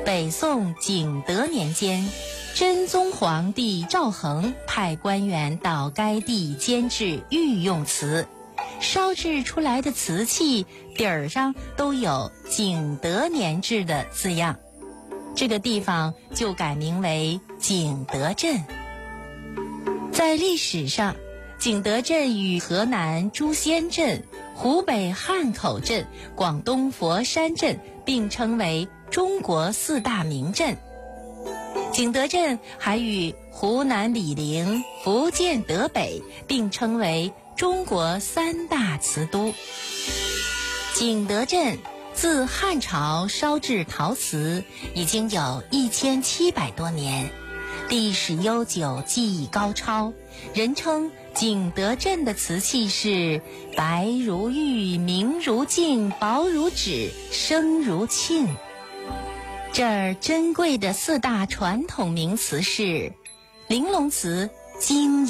北宋景德年间，真宗皇帝赵恒派官员到该地监制御用瓷，烧制出来的瓷器底儿上都有景德年制的字样，这个地方就改名为景德镇。在历史上，景德镇与河南朱仙镇、湖北汉口镇、广东佛山镇并称为中国4大名镇。景德镇还与湖南醴陵、福建德北并称为中国3大瓷都。景德镇自汉朝烧制陶瓷已经有1700多年，历史悠久，技艺高超，人称景德镇的瓷器是白如玉、明如镜、薄如纸、声如磬。这儿珍贵的4大传统名瓷是玲珑瓷、金